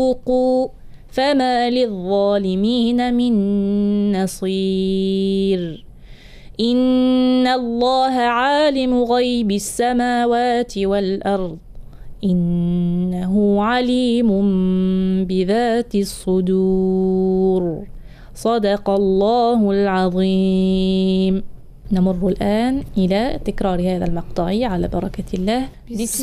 فما للظالمين من نصير إن الله عالم غيب السماوات والأرض إنه عليم بذات الصدور صدق الله العظيم. نمر الآن إلى تكرار هذا المقطع على بركة الله.